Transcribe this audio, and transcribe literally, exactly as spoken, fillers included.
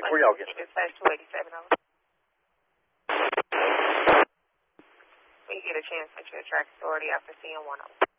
Where y'all get? Dispatch two eighty-seven over. When you get a chance, make sure to track authority after seeing one of them.